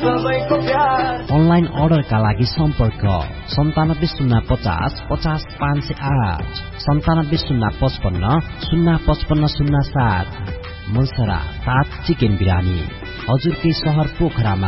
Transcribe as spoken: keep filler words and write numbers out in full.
सबैको प्यार। अनलाइन अर्डरका लागि सम्पर्क सन्तानब्बे शून्य पचास पचास पाँच सय आठ सन्तानब्बे शून्य पचपन्न शून्य पचपन्न शून्य सात। मुलसरा सात चिकन बिरानी हजुरकै सहर पोखरामा।